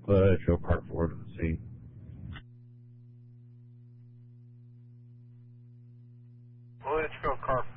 show car forward to the scene. Let's go car